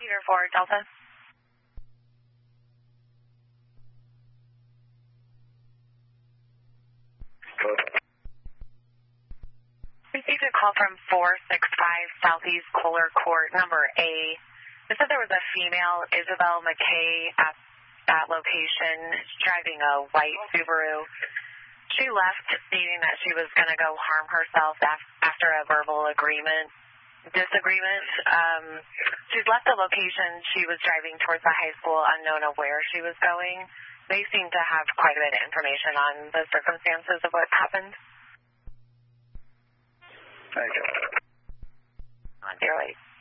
Peter for Delta. Received a call from 465 Southeast Kohler Court, number A. It said there was a female, Isabel McKay, at that location, driving a white Subaru. She left stating that she was going to go harm herself after a verbal disagreement. She's left the location. She was driving towards the high school, unknown of where she was going. They seem to have quite a bit of information on the circumstances of what happened. Thank you. On dear lady.